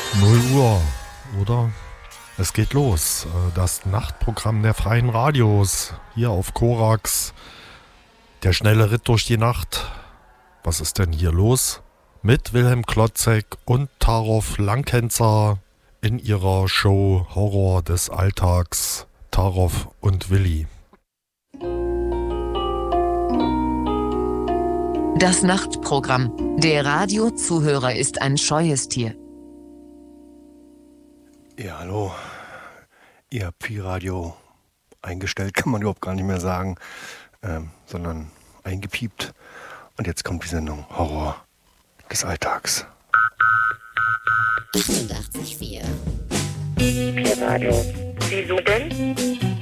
0 Uhr, oder? Es geht los. Das Nachtprogramm der freien Radios. Hier auf Korax. Der schnelle Ritt durch die Nacht. Was ist denn hier los? Mit Wilhelm Klotzek und Tarov Lankenzer in ihrer Show Horror des Alltags. Tarov und Willi. Das Nachtprogramm. Der Radiozuhörer ist ein scheues Tier. Ja, hallo. Ihr habt Pi-Radio eingestellt, kann man überhaupt gar nicht mehr sagen, sondern eingepiept. Und jetzt kommt die Sendung Horror des Alltags. 88,4 Pi-Radio. Wieso denn?